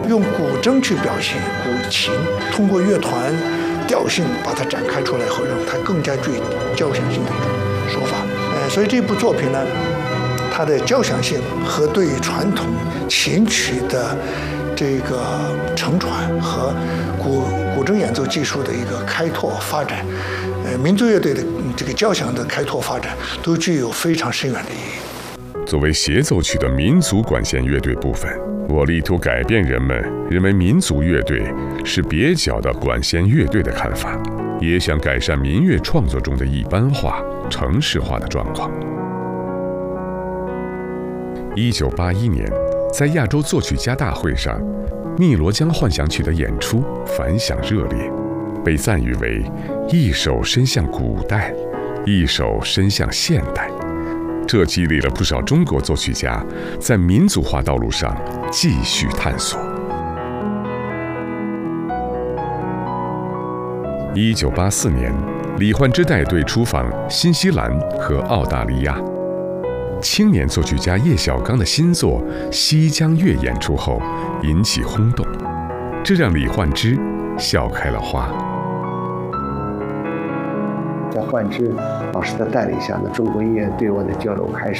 用古筝去表现古琴，通过乐团调性把它展开出来后，让它更加具交响性的一种说法。所以这部作品呢，它的交响性和对传统琴曲的这个承传和古筝演奏技术的一个开拓发展，民族乐队的这个交响的开拓发展，都具有非常深远的意义。 作为协奏曲的民族管弦乐队部分，我力图改变人们认为民族乐队是蹩脚的管弦乐队的看法，也想改善民乐创作中的一般化、程式化的状况。1981年，在亚洲作曲家大会上，汨罗江幻想曲的演出反响热烈，被赞誉为一首伸向古代，一首伸向现代。这激励了不少中国作曲家在民族化道路上继续探索。1984年，李焕之带队出访新西兰和澳大利亚。青年作曲家叶小刚的新作《西江月》演出后引起轰动，这让李焕之笑开了花。 在焕之老师的带领下呢，中国音乐对我的交流开始